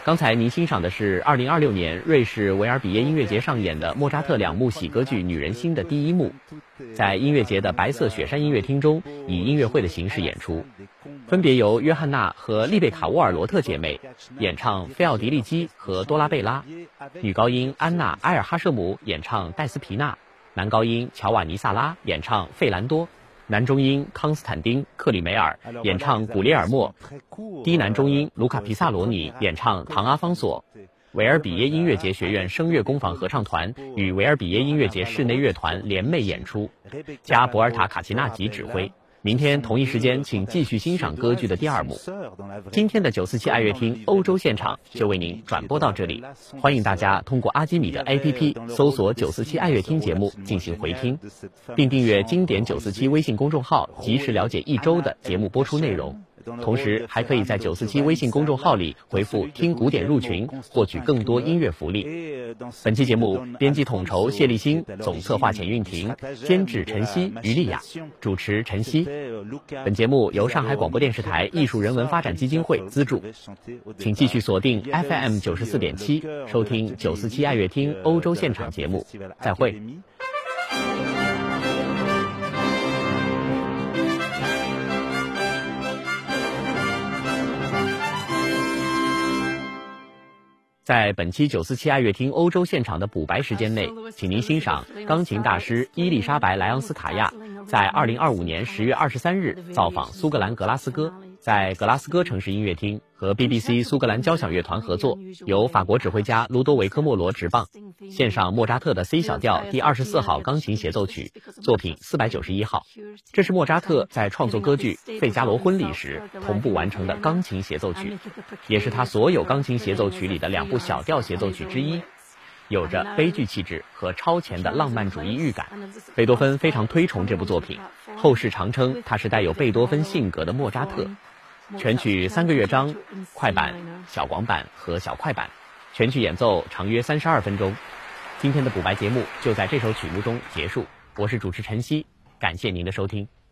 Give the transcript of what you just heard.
刚才您欣赏的是2026年瑞士维尔比耶音乐节上演的莫扎特2幕喜歌剧《女人心》的第1幕，在音乐节的白色雪山音乐厅中以音乐会的形式演出，分别由约翰娜和丽贝卡·沃尔罗特姐妹演唱菲奥迪利基和多拉贝拉，女高音安娜·埃尔哈舍姆演唱戴斯皮纳，男高音乔瓦尼·萨拉演唱费兰多，男中音康斯坦丁·克里梅尔演唱古列尔莫，低男中音卢卡皮萨罗尼演唱唐阿方索。维尔比耶音乐节学院声乐工坊合唱团与维尔比耶音乐节室内乐团联袂演出，加博尔塔卡奇纳吉指挥。明天同一时间请继续欣赏歌剧的第2幕。今天的947爱乐厅欧洲现场就为您转播到这里，欢迎大家通过阿基米德 APP 搜索947爱乐厅节目进行回听，并订阅经典947微信公众号，及时了解1周的节目播出内容。同时还可以在947微信公众号里回复听古典入群，获取更多音乐福利。本期节目编辑统筹谢立新，总策划钱运婷，监制陈曦、于丽雅，主持陈曦。本节目由上海广播电视台艺术人文发展基金会资助，请继续锁定 FM 94.7收听947爱乐厅欧洲现场节目，再会。在本期947爱乐厅欧洲现场的补白时间内，请您欣赏钢琴大师伊丽莎白·莱昂斯卡亚在2025年10月23日造访苏格兰格拉斯哥，在格拉斯哥城市音乐厅和 BBC 苏格兰交响乐团合作，由法国指挥家卢多维科·莫罗执棒，献上莫扎特的 C 小调第24号钢琴协奏曲，作品491号。这是莫扎特在创作歌剧《费加罗婚礼》时同步完成的钢琴协奏曲，也是他所有钢琴协奏曲里的2部小调协奏曲之一，有着悲剧气质和超前的浪漫主义预感。贝多芬非常推崇这部作品，后世常称他是带有贝多芬性格的莫扎特。全曲3个乐章，快板、小广板和小快板，全曲演奏长约32分钟。今天的补白节目就在这首曲目中结束，我是主持陈曦，感谢您的收听。